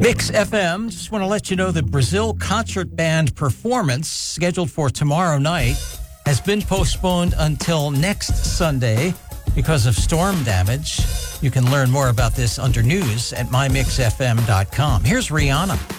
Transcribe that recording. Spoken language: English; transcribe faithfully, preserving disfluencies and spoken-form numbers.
Mix F M, just want to let you know that Brazil Concert Band performance scheduled for tomorrow night has been postponed until next Sunday because of storm damage. You can learn more about this under news at my mix f m dot com. Here's Rihanna.